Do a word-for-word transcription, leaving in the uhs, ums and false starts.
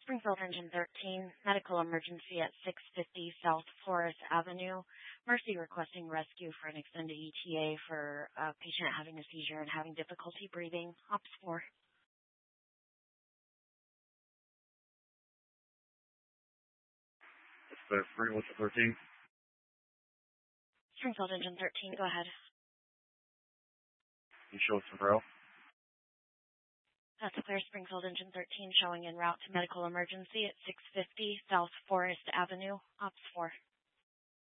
Springfield Engine thirteen, medical emergency at six fifty South Forest Avenue. Mercy requesting rescue for an extended E T A for a patient having a seizure and having difficulty breathing. Ops four. That's Springfield thirteen. Springfield Engine thirteen, go ahead. You show Monroe. That's clear. Springfield Engine thirteen showing en route to medical emergency at six fifty South Forest Avenue. Ops four.